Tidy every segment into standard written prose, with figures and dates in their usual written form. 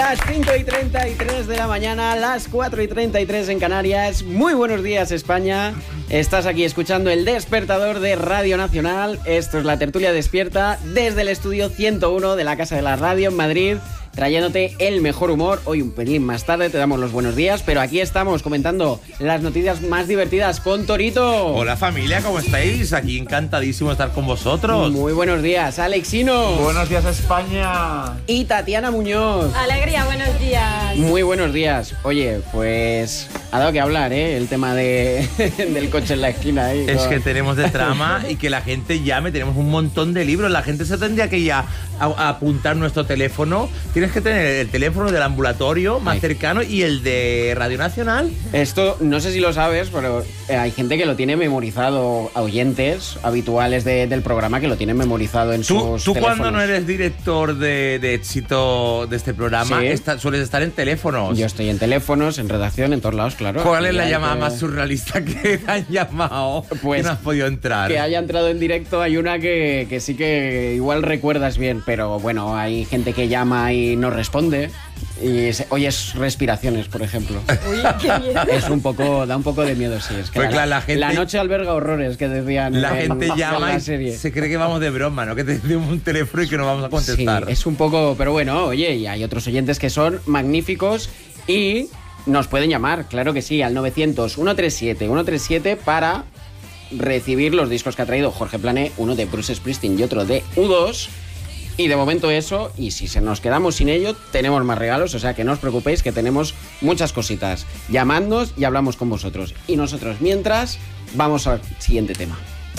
Las 5:33 de la mañana, las 4:33 en Canarias. Muy buenos días, España. Estás aquí escuchando El Despertador de Radio Nacional. Esto es La Tertulia Despierta desde el estudio 101 de la Casa de la Radio en Madrid, trayéndote el mejor humor. Hoy un pelín más tarde te damos los buenos días, pero aquí estamos comentando las noticias más divertidas con Torito. Hola familia, ¿cómo estáis? Aquí encantadísimo de estar con vosotros. Muy buenos días, Alexino. Buenos días, España. Y Tatiana Muñoz. Alegría, buenos días. Muy buenos días. Oye, pues ha dado que hablar, el tema del coche en la esquina. Es que tenemos de trama y que la gente llame. Tenemos un montón de libros. La gente se tendría que ya a apuntar nuestro teléfono. Tienes que tener el teléfono del ambulatorio más cercano y el de Radio Nacional. Esto, no sé si lo sabes, pero hay gente que lo tiene memorizado, oyentes habituales del programa que lo tienen memorizado en sus teléfonos. Tú cuando no eres director de éxito de este programa, ¿Sí? Sueles estar en teléfonos. Yo estoy en teléfonos, en redacción, en todos lados, claro. ¿Cuál es la llamada más surrealista que te han llamado? Pues, que no has podido entrar. Que haya entrado en directo, hay una que sí que igual recuerdas bien, pero bueno, hay gente que llama y no responde. Y oyes respiraciones, por ejemplo. Uy, qué miedo. Da un poco de miedo, sí. Es que Pues claro, la gente, la noche alberga horrores, que decían. La gente llama la y serie. se cree que vamos de broma, ¿no? Que tenemos un teléfono y que no vamos a contestar. Sí, es un poco. Pero bueno, oye, y hay otros oyentes que son magníficos y nos pueden llamar, claro que sí, al 900-137-137 para recibir los discos que ha traído Jorge Plané, uno de Bruce Springsteen y otro de U2. Y de momento eso, y si nos quedamos sin ello, tenemos más regalos, o sea que no os preocupéis que tenemos muchas cositas. Llamadnos y hablamos con vosotros. Y nosotros, mientras, vamos al siguiente tema.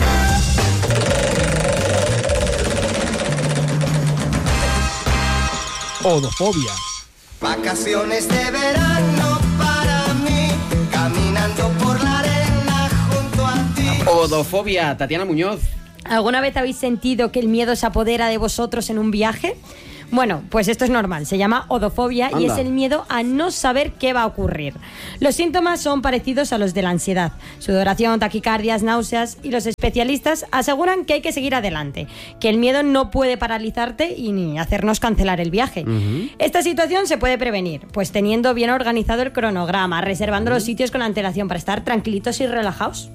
Odofobia. Vacaciones de verano para mí, caminando por la arena junto a ti. Odofobia, Tatiana Muñoz. ¿Alguna vez habéis sentido que el miedo se apodera de vosotros en un viaje? Bueno, pues esto es normal, se llama odofobia y es el miedo a no saber qué va a ocurrir. Los síntomas son parecidos a los de la ansiedad: sudoración, taquicardias, náuseas, y los especialistas aseguran que hay que seguir adelante, que el miedo no puede paralizarte y ni hacernos cancelar el viaje. Esta situación se puede prevenir, pues teniendo bien organizado el cronograma, reservando los sitios con antelación para estar tranquilitos y relajados.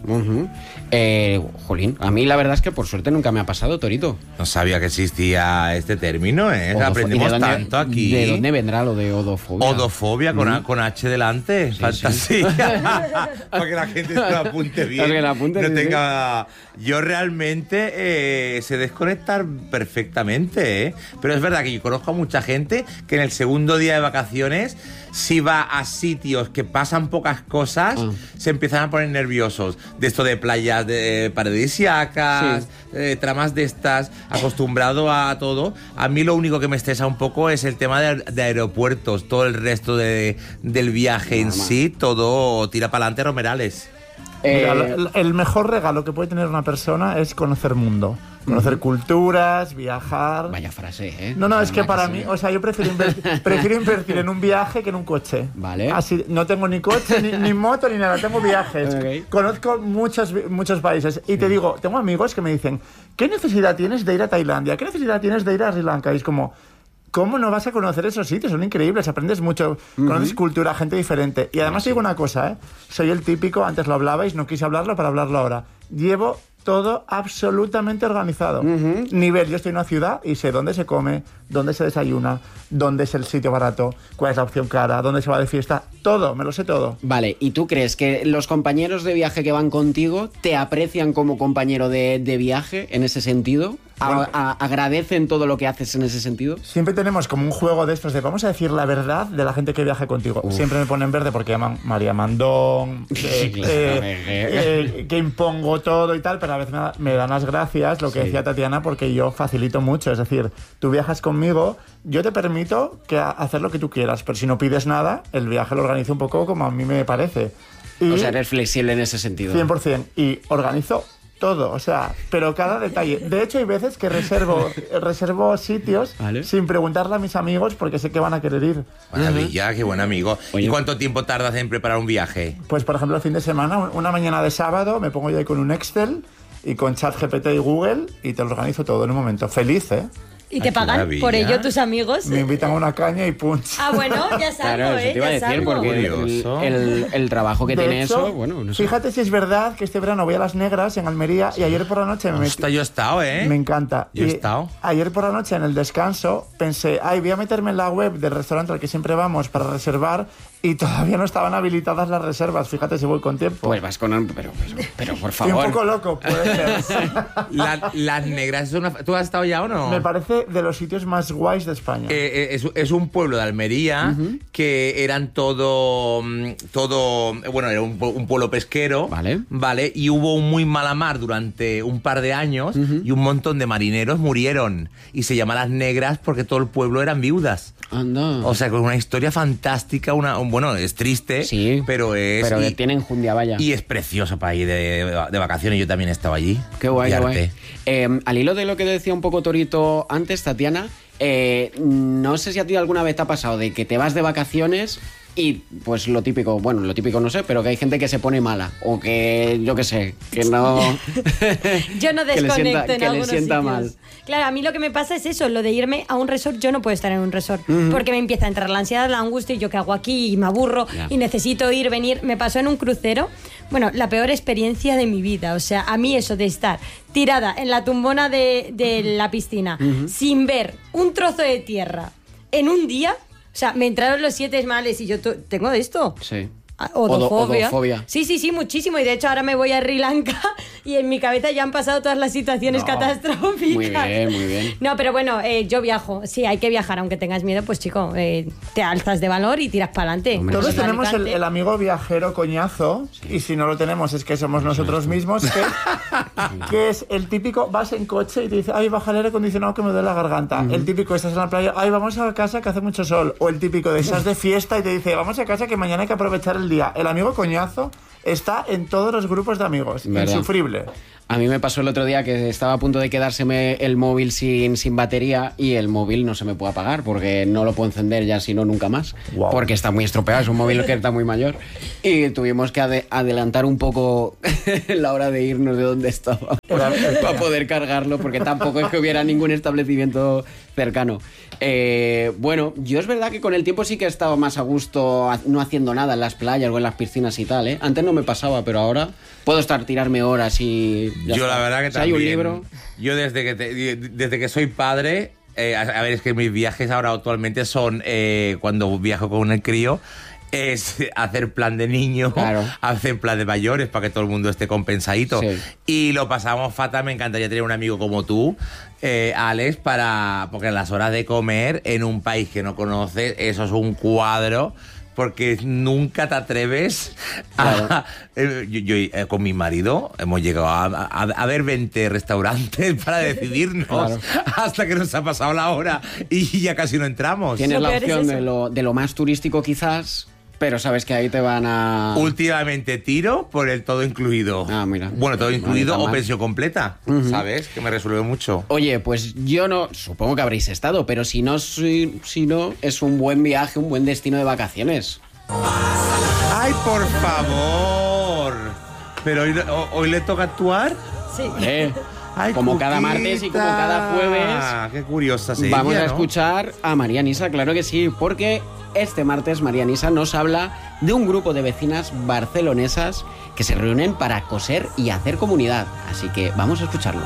Jolín, a mí la verdad es que por suerte nunca me ha pasado, Torito. No sabía que existía este término, ¿eh? Aprendemos tanto aquí. ¿De dónde vendrá lo de odofobia? Odofobia con H delante. Sí, fantasía. Sí. Para que la gente se lo apunte bien. Para que la apunte, no sí, tenga... Yo realmente sé desconectar perfectamente, ¿eh? Pero es verdad que yo conozco a mucha gente que en el segundo día de vacaciones, si va a sitios que pasan pocas cosas, se empiezan a poner nerviosos. De esto de playas paradisíacas, tramas de estas, acostumbrado a todo. A mí lo único que me estresa un poco es el tema de aeropuertos. Todo el resto del viaje en sí, todo tira para adelante Romerales. Mira, el mejor regalo que puede tener una persona es conocer mundo. Conocer culturas, viajar. Vaya frase, ¿eh? No, es que para mí, o sea, yo prefiero invertir en un viaje que en un coche. Vale. Así, no tengo ni coche, ni moto, ni nada, tengo viajes. Okay. Conozco muchos países y te digo, tengo amigos que me dicen, ¿qué necesidad tienes de ir a Tailandia? ¿Qué necesidad tienes de ir a Sri Lanka? Y es como, ¿cómo no vas a conocer esos sitios? Son increíbles, aprendes mucho, conoces cultura, gente diferente. Y además digo una cosa, soy el típico, antes lo hablabais, no quise hablarlo para hablarlo ahora. Llevo todo absolutamente organizado. Nivel, yo estoy en una ciudad y sé dónde se come, dónde se desayuna, dónde es el sitio barato, cuál es la opción cara, dónde se va de fiesta, todo, me lo sé todo. Vale, ¿y tú crees que los compañeros de viaje que van contigo te aprecian como compañero de viaje en ese sentido? ¿Agradecen todo lo que haces en ese sentido? Siempre tenemos como un juego de estos de vamos a decir la verdad de la gente que viaja contigo. Siempre me ponen verde porque llaman María Mandón, que impongo todo y tal, pero a veces me dan las gracias, lo que decía Tatiana, porque yo facilito mucho. Es decir, tú viajas conmigo, yo te permito hacer lo que tú quieras, pero si no pides nada, el viaje lo organizo un poco como a mí me parece. O sea, eres flexible en ese sentido. 100%. Y organizo todo, o sea, pero cada detalle. De hecho, hay veces que reservo sitios sin preguntarle a mis amigos porque sé que van a querer ir. Maravilla, qué buen amigo. Oye. ¿Y cuánto tiempo tardas en preparar un viaje? Pues, por ejemplo, el fin de semana, una mañana de sábado, me pongo yo ahí con un Excel y con ChatGPT y Google y te lo organizo todo en un momento. Feliz, ¿eh? ¿Y te pagan por ello tus amigos? Me invitan a una caña y punch. Ah, bueno, ya salgo, Claro, eso te iba a ya decir, salgo. porque el trabajo que De tiene hecho, eso, bueno, no sé. Fíjate si es verdad que este verano voy a Las Negras, en Almería, y ayer por la noche me metí... Hostia, yo he estado, ¿eh? Me encanta. Yo he Y estado. Ayer por la noche, en el descanso, pensé, voy a meterme en la web del restaurante al que siempre vamos para reservar, y todavía no estaban habilitadas las reservas. Fíjate si voy con tiempo. Pues vas con... Pero por Estoy un favor. poco loco, puede ser. Las Negras es una... ¿Tú has estado ya o no? Me parece de los sitios más guays de España. Es un pueblo de Almería que eran todo... Bueno, era un pueblo pesquero. Vale. Y hubo un muy mala mar durante un par de años y un montón de marineros murieron. Y se llama Las Negras porque todo el pueblo eran viudas. Anda. O sea, con una historia fantástica, bueno, es triste, Sí, pero es... Pero tiene enjundia, vaya. Y es precioso para ir de vacaciones. Yo también he estado allí. Qué guay, qué Arte. guay. Al hilo de lo que decía un poco Torito antes, Tatiana, no sé si a ti alguna vez te ha pasado de que te vas de vacaciones y pues lo típico no sé, pero que hay gente que se pone mala o que, yo qué sé, que no... Yo no que le sienta- desconecto en que le algunos sienta sitios. mal. Claro, a mí lo que me pasa es eso, lo de irme a un resort. Yo no puedo estar en un resort porque me empieza a entrar la ansiedad, la angustia, y yo qué hago aquí y me aburro y necesito ir, venir. Me pasó en un crucero, bueno, la peor experiencia de mi vida. O sea, a mí eso de estar tirada en la tumbona de la piscina sin ver un trozo de tierra en un día, o sea, me entraron los 7 males y yo tengo esto. Sí. Odofobia. Sí, muchísimo. Y de hecho ahora me voy a Sri Lanka y en mi cabeza ya han pasado todas las situaciones catastróficas. Muy bien. No, pero bueno, yo viajo. Sí, hay que viajar. Aunque tengas miedo, pues chico, te alzas de valor y tiras para adelante. Todos tenemos el amigo viajero coñazo, y si no lo tenemos es que somos nosotros mismos, que es el típico, vas en coche y te dice, baja el aire acondicionado que me duele la garganta. El típico, estás en la playa, vamos a casa que hace mucho sol. O el típico de estás de fiesta y te dice, vamos a casa que mañana hay que aprovechar el día. El amigo coñazo está en todos los grupos de amigos. ¿Verdad? Insufrible. A mí me pasó el otro día que estaba a punto de quedárseme el móvil sin batería y el móvil no se me puede apagar porque no lo puedo encender ya sino nunca más. Wow. Porque está muy estropeado, es un móvil que está muy mayor. Y tuvimos que adelantar un poco la hora de irnos de donde estaba para poder cargarlo porque tampoco es que hubiera ningún establecimiento cercano. Bueno, yo es verdad que con el tiempo sí que he estado más a gusto no haciendo nada en las playas o en las piscinas y tal, ¿eh? Antes no me pasaba, pero ahora puedo tirarme horas y... Yo la verdad que si hay también. un libro... Yo desde que soy padre, a ver, es que mis viajes ahora actualmente son cuando viajo con el crío, es hacer plan de niño, Claro. hacer plan de mayores para que todo el mundo esté compensadito. Sí. Y lo pasamos fatal. Me encantaría tener un amigo como tú, Alex, porque en las horas de comer en un país que no conoces, eso es un cuadro. Porque nunca te atreves a... Yo con mi marido hemos llegado a ver 20 restaurantes para decidirnos hasta que nos ha pasado la hora y ya casi no entramos. Tienes Lo la peor es opción eso. de lo más turístico quizás, pero sabes que ahí te van a... Últimamente tiro por el todo incluido. Ah, mira. Bueno, todo incluido Vale, o mal. pensión completa, ¿sabes? Que me resuelve mucho. Oye, pues yo no... Supongo que habréis estado, pero si no, es un buen viaje, un buen destino de vacaciones. ¡Ay, por favor! ¿Pero hoy le toca actuar? Sí. Ay, Como cada martes y como cada jueves... Qué curiosa sería, Vamos a ¿no? escuchar a María Nisa, claro que sí, porque este martes María Nisa nos habla de un grupo de vecinas barcelonesas que se reúnen para coser y hacer comunidad. Así que vamos a escucharlo.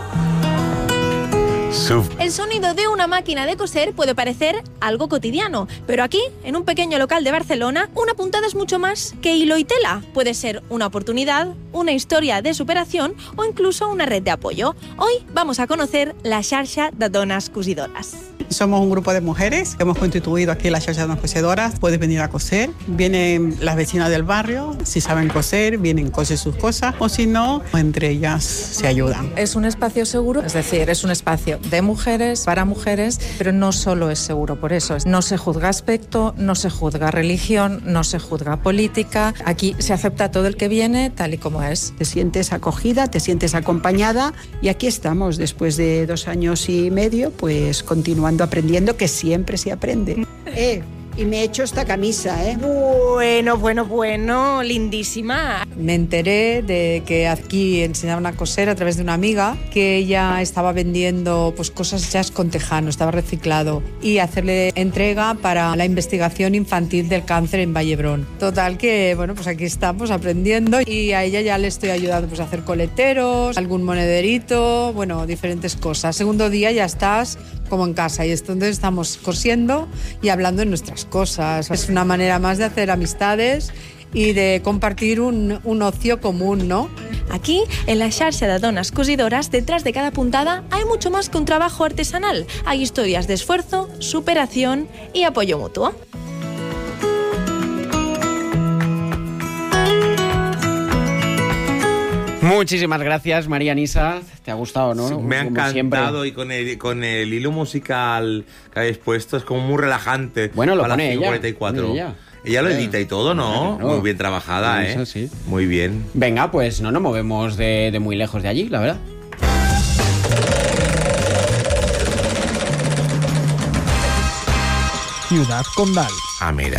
El sonido de una máquina de coser puede parecer algo cotidiano, pero aquí, en un pequeño local de Barcelona, una puntada es mucho más que hilo y tela. Puede ser una oportunidad, una historia de superación o incluso una red de apoyo. Hoy vamos a conocer la xarxa de dones cosidoras. Somos un grupo de mujeres que hemos constituido aquí la xarxa de dones cosedoras. Puedes venir a coser. Vienen las vecinas del barrio, si saben coser, vienen, cosen sus cosas, o si no, entre ellas se ayudan. Es un espacio seguro, es decir, es un espacio de mujeres, para mujeres, pero no solo es seguro por eso. No se juzga aspecto, no se juzga religión, no se juzga política. Aquí se acepta todo el que viene tal y como es. Te sientes acogida, te sientes acompañada y aquí estamos después de 2 años y medio, pues continuando aprendiendo, que siempre se aprende. y me he hecho esta camisa, ¿eh? Bueno, lindísima. Me enteré de que aquí enseñaban a coser a través de una amiga, que ella estaba vendiendo pues cosas hechas con tejano, estaba reciclado, y hacerle entrega para la investigación infantil del cáncer en Vallebrón. Total que, bueno, pues aquí estamos aprendiendo y a ella ya le estoy ayudando pues a hacer coleteros, algún monederito, bueno, diferentes cosas. Segundo día ya estás como en casa y entonces estamos cosiendo y hablando de nuestras cosas. Es una manera más de hacer amistades y de compartir un ocio común, ¿no? Aquí, en la xarxa de donas cosidoras, detrás de cada puntada hay mucho más que un trabajo artesanal. Hay historias de esfuerzo, superación y apoyo mutuo. Muchísimas gracias, María Nisa. ¿Te ha gustado, no? Me ha Como encantado siempre. y con el hilo musical que habéis puesto es como muy relajante. Bueno, lo para pone las ella. 44. Ella. Ella lo edita y todo, ¿no? Claro. Muy bien trabajada, Eso ¿eh? sí. Muy bien. Venga, pues no nos movemos de muy lejos de allí, la verdad. Ciudad Condal. Ah, mira.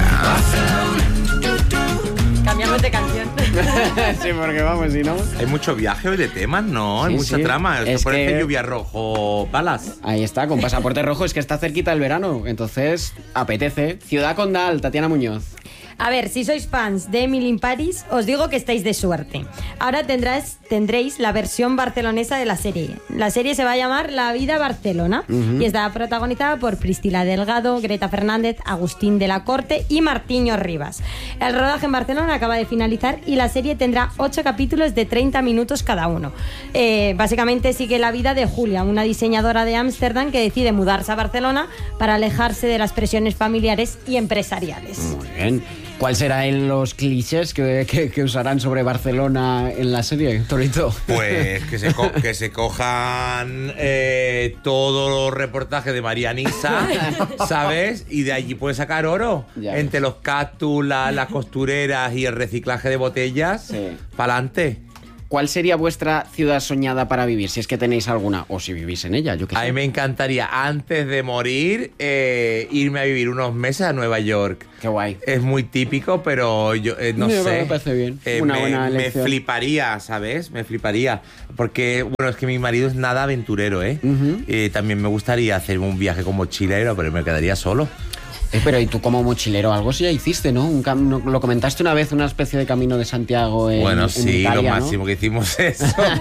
Cambiamos de canción. Sí, porque vamos, si no... Hay mucho viaje hoy de temas, ¿no? Hay Sí, mucha sí. trama. Es Por que- ejemplo, Lluvia Rojo Palas. Ahí está, con pasaporte rojo, es que está cerquita el verano, entonces apetece. Ciudad Condal, Tatiana Muñoz. A ver, si sois fans de Emily in Paris, os digo que estáis de suerte. Ahora tendréis la versión barcelonesa de la serie. La serie se va a llamar La Vida Barcelona y está protagonizada por Priscila Delgado, Greta Fernández, Agustín de la Corte y Martiño Rivas. El rodaje en Barcelona acaba de finalizar y la serie tendrá 8 capítulos de 30 minutos cada uno. Básicamente sigue la vida de Julia, una diseñadora de Ámsterdam que decide mudarse a Barcelona para alejarse de las presiones familiares y empresariales. Muy bien. ¿Cuáles serán los clichés que usarán sobre Barcelona en la serie, Torito? Pues que se cojan todos los reportajes de María Nisa, ¿sabes? Y de allí puede sacar oro. Ya Entre los cactus, las costureras y el reciclaje de botellas. Sí. Pa'lante. ¿Cuál sería vuestra ciudad soñada para vivir? Si es que tenéis alguna, o si vivís en ella, yo qué A mí sé. me encantaría, antes de morir, irme a vivir unos meses a Nueva York. Qué guay. Es muy típico, pero yo no Me sé. parece bien. Una buena me elección. fliparía, ¿sabes? Me fliparía. Porque, bueno, es que mi marido es nada aventurero, ¿eh? También me gustaría hacerme un viaje con mochilero, pero me quedaría solo. Pero ¿y tú como mochilero algo sí ya hiciste, no? Lo comentaste una vez, una especie de camino de Santiago en Bueno, en sí, Italia, lo ¿no? máximo que hicimos eso.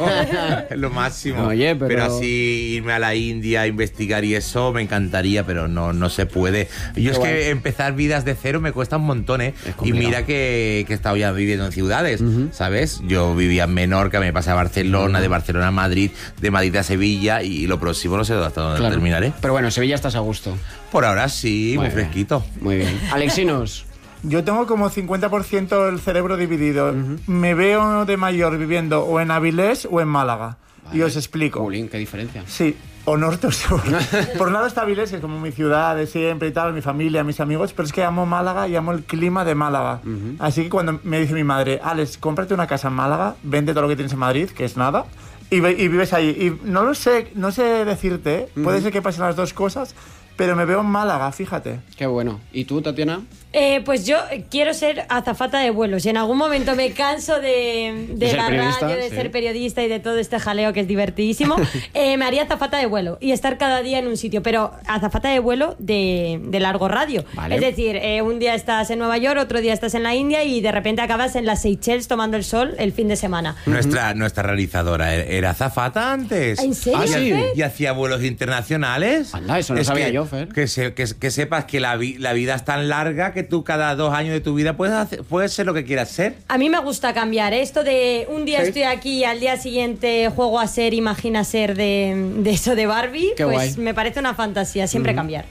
Lo máximo. Oye, pero- así irme a la India a investigar y eso me encantaría, pero no se puede. Yo es guay. que empezar vidas de cero me cuesta un montón, ¿eh? Es Y complicado. mira que he estado ya viviendo en ciudades, ¿sabes? Yo vivía en Menorca, me pasé a Barcelona, de Barcelona a Madrid, de Madrid a Sevilla y lo próximo no sé hasta dónde Claro. terminaré. Pero bueno, Sevilla estás a gusto. Por ahora sí, muy bien. fresquito. Muy bien. Alexinos. Yo tengo como 50% el cerebro dividido. Me veo de mayor viviendo o en Avilés o en Málaga. Y os explico. Jolín, qué diferencia. Sí, o norte o sur. Por un lado está Avilés, que es como mi ciudad de siempre y tal, mi familia, mis amigos, pero es que amo Málaga y amo el clima de Málaga. Así que cuando me dice mi madre, Alex, cómprate una casa en Málaga, vende todo lo que tienes en Madrid, que es nada, y vives ahí. Y no sé decirte, puede ser que pasen las dos cosas, pero me veo en Málaga, fíjate. Qué bueno. ¿Y tú, Tatiana? Pues yo quiero ser azafata de vuelos. Si en algún momento me canso de ser la periodista, radio, de sí. ser periodista y de todo este jaleo que es divertidísimo, me haría azafata de vuelo y estar cada día en un sitio, pero azafata de vuelo de largo radio. Vale. Es decir, un día estás en Nueva York, otro día estás en la India y de repente acabas en las Seychelles tomando el sol el fin de semana. Nuestra realizadora era azafata antes. ¿En serio, Ah, sí. Fer? Y hacía vuelos internacionales. Anda, eso no sabía yo, Fer. Que sepas que la vida es tan larga que tú cada 2 años de tu vida puedes ser lo que quieras ser. A mí me gusta cambiar esto de un día Sí. estoy aquí y al día siguiente juego a ser, imagina ser de eso de Barbie. Qué Pues guay. me parece una fantasía, siempre cambiar.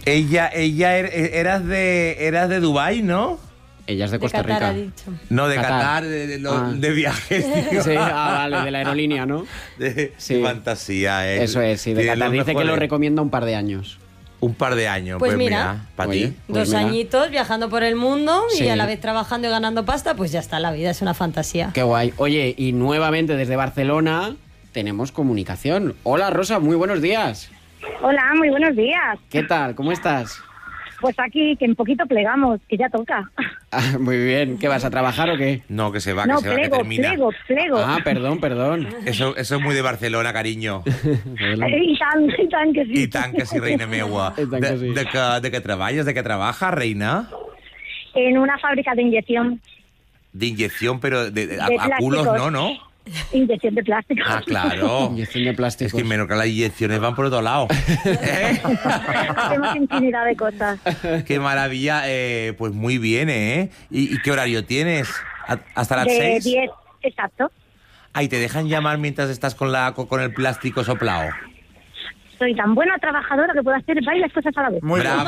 Eras de Dubái, ¿no? Ella es de De Costa Qatar, Rica. ha dicho. No, de Qatar. Qatar, Ah. de viajes, tío. Sí, vale, de la aerolínea, ¿no? De Sí. fantasía, Eso es, sí. De Tiene Qatar los dice que lo mejores- recomienda un par de años. Un par de años. Pues Pues, mira. mira, para Oye. ti. Pues 2 mira. añitos viajando por el mundo Sí. y a la vez trabajando y ganando pasta, pues ya está, la vida es una fantasía. Qué guay. Oye, y nuevamente desde Barcelona tenemos comunicación. Hola, Rosa, muy buenos días. Hola, muy buenos días. ¿Qué tal? ¿Cómo estás? Pues aquí, que un poquito plegamos, que ya toca. Ah, muy bien. ¿Qué vas a trabajar o qué? No, que se va, No, que se va, que termina. plego. Ah, perdón. Eso es muy de Barcelona, cariño. I tant que sí. I tant que sí, reina meua. I tant que sí. De què treballes? De què trabaja, reina? En una fábrica de inyección. De inyección, pero a plásticos. culos no. Inyección de plástico. Ah, claro. Inyección de plásticos. Es que menos que las inyecciones van por otro lado. Hacemos infinidad de cosas. Qué maravilla. Pues muy bien, ¿eh? ¿Y qué horario tienes? ¿Hasta las 6? De 10, exacto. Ahí te dejan llamar mientras estás con el plástico soplado. Soy tan buena trabajadora que puedo hacer varias cosas a la vez. Muy ¡Bravo!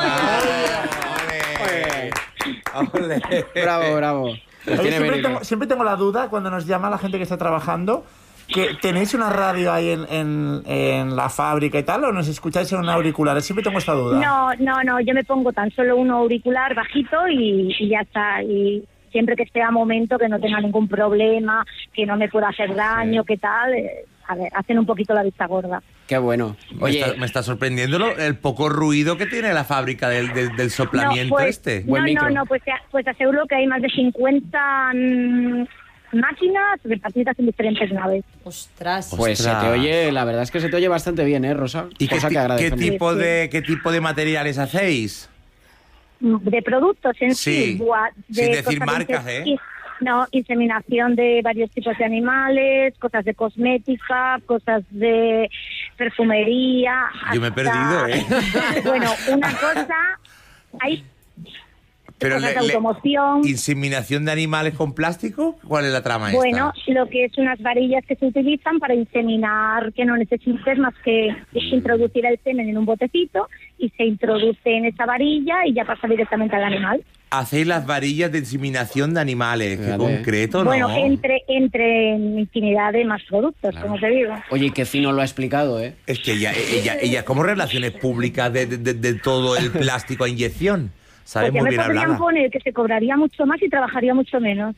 bien. ¡Ole! Bravo. Pues Oye, tiene mérito. siempre tengo la duda cuando nos llama la gente que está trabajando, que tenéis una radio ahí en la fábrica y tal, o nos escucháis en un auricular. Siempre tengo esta duda. No, yo me pongo tan solo un auricular bajito y ya está. Y siempre que esté a momento, que no tenga ningún problema, que no me pueda hacer daño, que tal, a ver, hacen un poquito la vista gorda. Qué bueno. Oye, Me está sorprendiendo el poco ruido que tiene la fábrica del soplamiento este. Buen micro. Pues aseguro que hay más de 50 máquinas repartidas en diferentes naves. Ostras. pues se te oye, la verdad es que se te oye bastante bien, Rosa? ¿Y Cosa que qué agradecemos. tipo de materiales hacéis? De productos en Sí, sí. De sin decir cosas marcas, No, inseminación de varios tipos de animales, cosas de cosmética, cosas de perfumería. Yo me he perdido, Bueno, una cosa... Hay Pero cosas de automoción. ¿Inseminación de animales con plástico? ¿Cuál es la trama Bueno, esta? lo que es unas varillas que se utilizan para inseminar, que no necesites más que introducir el semen en un botecito y se introduce en esa varilla y ya pasa directamente al animal. Hacéis las varillas de inseminación de animales. Qué Fíjate. concreto, ¿no? Bueno, entre infinidad de más productos, como te digo. Oye, qué fino lo ha explicado, ¿eh? Es que ella como relaciones públicas de todo el plástico a inyección. Sabe Pues ya muy me bien podrían hablada. poner que se cobraría mucho más y trabajaría mucho menos.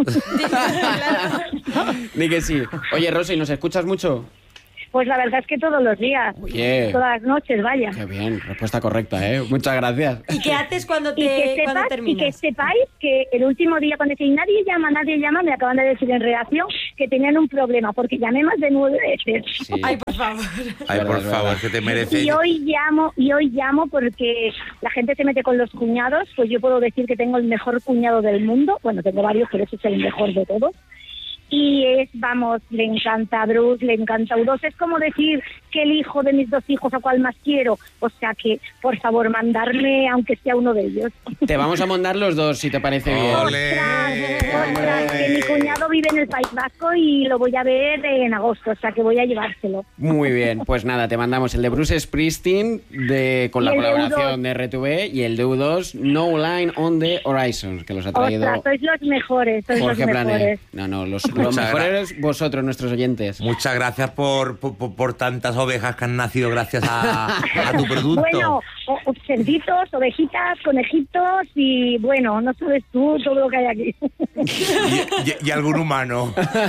Di que sí. Oye, Rosa, ¿y nos escuchas mucho? Pues la verdad es que todos los días, Oye. todas las noches, vaya. Qué bien, respuesta correcta, ¿eh? Muchas gracias. ¿Y qué haces cuando Y cuando que terminas? sepáis que el último día cuando decís nadie llama, me acaban de decir en reacción que tenían un problema, porque llamé más de 9 veces. Sí. Ay, por favor. Ay, por Es favor, verdad. que te mereces. Y hoy llamo porque la gente se mete con los cuñados, pues yo puedo decir que tengo el mejor cuñado del mundo, bueno, tengo varios, pero ese es el mejor de todos. Y le encanta Bruce, le encanta U2. Es como decir que el hijo de mis 2 hijos a cuál más quiero. O sea que, por favor, mandarme aunque sea uno de ellos. Te vamos a mandar los dos, si te parece bien. ¡Ole! Ostras, que mi cuñado vive en el País Vasco y lo voy a ver en agosto, o sea que voy a llevárselo. Muy bien, pues nada, te mandamos el de Bruce Springsteen con la Y el de colaboración U2. de RTV y el de U2, No Line on the Horizon, que los ha traído Ostras, sois los mejores, sois Jorge los Plané. mejores. No, los Muchas mejores vosotros, nuestros oyentes. Muchas gracias por tantas ovejas que han nacido gracias a tu producto. Bueno, cerditos, ovejitas, conejitos y bueno, no sabes tú todo lo que hay aquí. Y algún humano.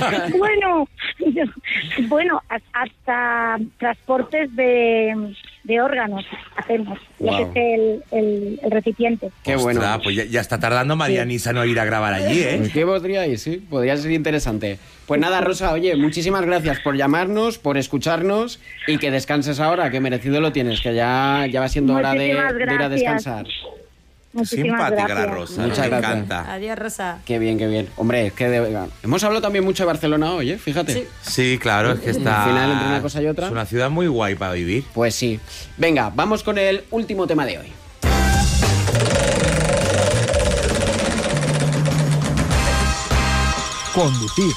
bueno, hasta transportes de órganos hacemos, lo Wow. que es el recipiente. Qué bueno. Ostras, pues ya está tardando María Nisa no ir a grabar allí, ¿eh? ¿Qué podría ir? Sí, podría ser interesante. Pues nada, Rosa, oye, muchísimas gracias por llamarnos, por escucharnos y que descanses ahora, que merecido lo tienes, que ya va siendo hora de ir a Muchísimas descansar. Muchísimas Simpática gracias. la Rosa, Muchas me gracias. encanta. Adiós, Rosa. Qué bien, qué bien. Hombre, es que hemos hablado también mucho de Barcelona hoy, ¿eh? Fíjate. Sí. Sí, claro, es que está... Al final, entre una cosa y otra. Es una ciudad muy guay para vivir. Pues sí. Venga, vamos con el último tema de hoy. Conducir.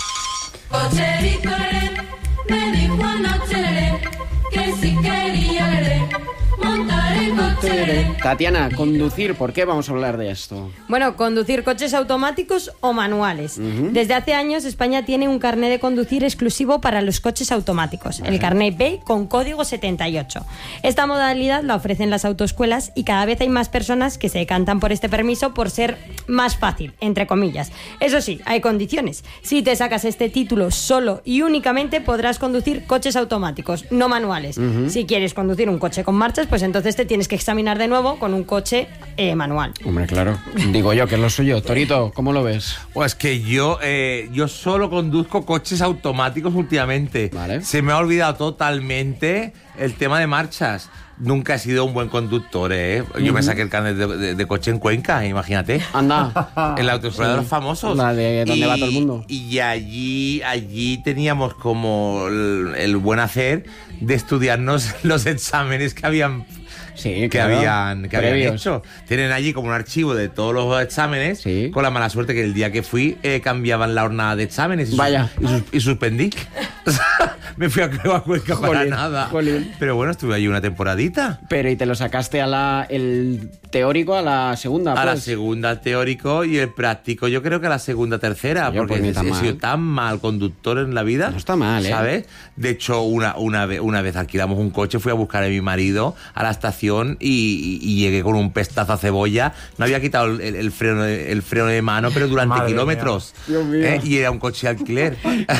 Me dijo anoche que si quería montar en coche. Tatiana, conducir, ¿por qué vamos a hablar de esto? Bueno, conducir coches automáticos o manuales. Desde hace años España tiene un carné de conducir exclusivo para los coches automáticos, el carné B con código 78. Esta modalidad la ofrecen las autoescuelas y cada vez hay más personas que se decantan por este permiso por ser más fácil, entre comillas. Eso sí, hay condiciones. Si te sacas este título solo y únicamente podrás conducir coches automáticos, no manuales. Si quieres conducir un coche con marchas, pues entonces te tienes que examinar de nuevo con un coche manual. Hombre, claro. Digo yo que es lo suyo. Torito, ¿cómo lo ves? Pues que yo solo conduzco coches automáticos últimamente. Vale. Se me ha olvidado totalmente el tema de marchas. Nunca he sido un buen conductor, ¿eh? Yo me saqué el carnet de coche en Cuenca, imagínate. Anda. En la autoescuela de los famosos. La de donde va todo el mundo. Y allí teníamos como el buen hacer de estudiarnos los exámenes que habían... Sí, que habían hecho. Tienen allí como un archivo de todos los exámenes, sí. Con la mala suerte que el día que fui cambiaban la jornada de exámenes y suspendí. Me fui a Cuenca para nada. Jolín. Pero bueno, estuve allí una temporadita. Pero ¿y te lo sacaste el teórico a la segunda? A la pues? segunda el teórico y el práctico yo creo que a la segunda tercera, Yo, porque pues, he sido tan mal conductor en la vida. No está mal, ¿eh? ¿Sabes? De hecho, una vez alquilamos un coche, fui a buscar a mi marido a la estación y llegué con un pestazo a cebolla. No había quitado el freno de mano, pero durante Madre kilómetros. mía. Dios mío. Y era un coche de alquiler.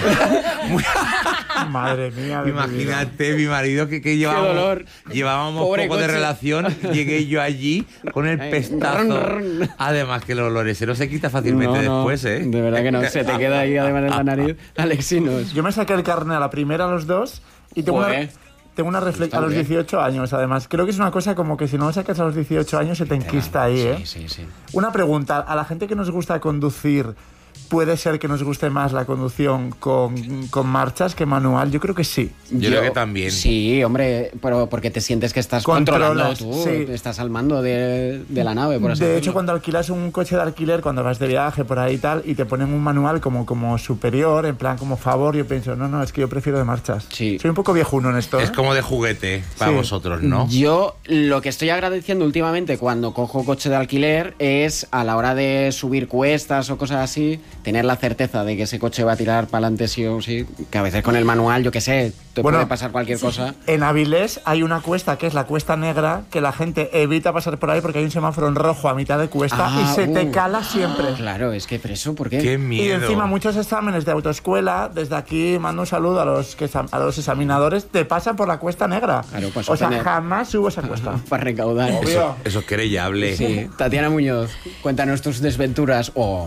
Madre mía. Imagínate, mi marido que llevábamos Pobre poco de coche. relación. Llegué yo allí con el pestazo. Además que el olor ese no se quita fácilmente después, ¿eh? De verdad que no. Se te queda ahí además en la nariz. Alexinos. Yo me saqué el carnet a la primera, a los 2, y tengo una reflexión a los 18 años, además. Creo que es una cosa como que si no lo sacas a los 18 años se te enquista ahí, ¿eh? Sí. Una pregunta, a la gente que nos gusta conducir, ¿puede ser que nos guste más la conducción con marchas que manual? Yo creo que sí. Yo creo que también. Sí, hombre, pero porque te sientes que estás controlando tú, estás al mando de la nave, por así De decirlo. hecho, cuando alquilas un coche de alquiler, cuando vas de viaje por ahí y tal, y te ponen un manual como superior, en plan como favor, yo pienso, no, es que yo prefiero de marchas. Sí. Soy un poco viejuno en esto, ¿eh? Es como de juguete para vosotros, ¿no? Yo lo que estoy agradeciendo últimamente cuando cojo coche de alquiler es a la hora de subir cuestas o cosas así, tener la certeza de que ese coche va a tirar para adelante sí o sí, que a veces con el manual, yo qué sé, te puede pasar cualquier cosa. En Avilés hay una cuesta que es la Cuesta Negra, que la gente evita pasar por ahí porque hay un semáforo en rojo a mitad de cuesta y se te cala siempre. Claro, es que preso, ¿por qué? ¡Qué miedo! Y encima muchos exámenes de autoescuela, desde aquí mando un saludo a los examinadores, te pasan por la Cuesta Negra. Claro, pues o sea, jamás subo esa cuesta. Para recaudar. Eso es querellable. Sí. Tatiana Muñoz, cuéntanos tus desventuras o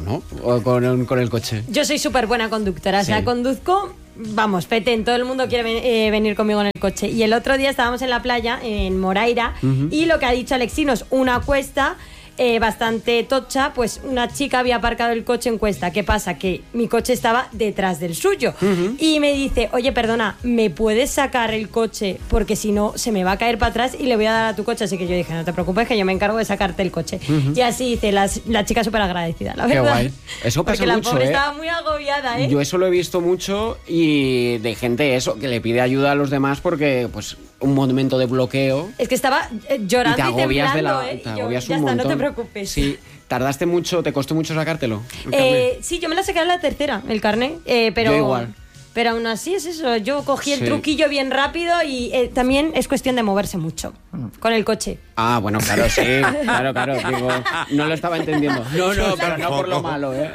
con el coche. Yo soy súper buena conductora, o sea, conduzco, vamos, petén, todo el mundo quiere venir conmigo en el coche. Y el otro día estábamos en la playa, en Moraira, y lo que ha dicho Alexinos, una cuesta bastante tocha, pues una chica había aparcado el coche en cuesta. ¿Qué pasa? Que mi coche estaba detrás del suyo. Y me dice, oye, perdona, ¿me puedes sacar el coche? Porque si no, se me va a caer para atrás y le voy a dar a tu coche. Así que yo dije, no te preocupes, que yo me encargo de sacarte el coche. Y así dice la chica súper agradecida, la verdad. Qué guay. Eso pasa porque mucho, la pobre ¿eh? estaba muy agobiada, ¿eh? Yo eso lo he visto mucho y de gente que le pide ayuda a los demás porque, pues, un momento de bloqueo. Es que estaba llorando y, te agobias temblando, te y yo, agobias ya un está, montón. no te preocupes. Sí, tardaste mucho, te costó mucho sacártelo. Sí, yo me la saqué a la tercera, el carnet, pero... Yo igual. Pero aún así es eso, yo cogí el Sí. truquillo bien rápido y también es cuestión de moverse mucho con el coche. Ah, bueno, claro, sí. Claro, digo, no lo estaba entendiendo. No, pero no por lo malo, ¿eh?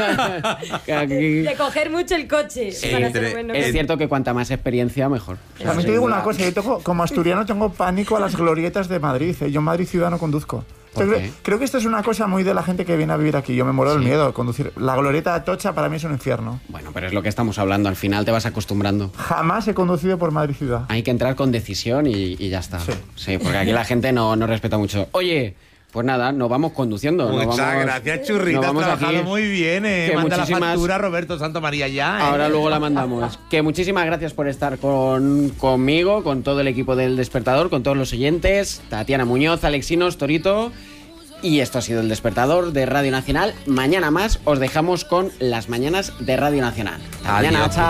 Que aquí- De coger mucho el coche para ser bueno. Es cierto que cuanta más experiencia, mejor. También te digo una cosa, yo como asturiano tengo pánico a las glorietas de Madrid, ¿eh? Yo en Madrid ciudad no conduzco. ¿Por qué? Creo que esto es una cosa muy de la gente que viene a vivir aquí. Yo me muero del miedo a conducir. La glorieta de Atocha para mí es un infierno. Bueno, pero es lo que estamos hablando. Al final te vas acostumbrando. Jamás he conducido por Madrid ciudad. Hay que entrar con decisión y ya está. Sí, porque aquí la gente no respeta mucho. Oye, pues nada, nos vamos conduciendo. Muchas gracias, Churrita. Has trabajado muy bien, ¿eh? Que Manda la muchísimas- factura, Roberto Santo María, ya, ¿eh? Ahora luego la mandamos. Que muchísimas gracias por estar conmigo, con todo el equipo del Despertador, con todos los oyentes. Tatiana Muñoz, Alexinos, Torito. Y esto ha sido el Despertador de Radio Nacional. Mañana más os dejamos con las mañanas de Radio Nacional. Hasta mañana, Adiós. chao.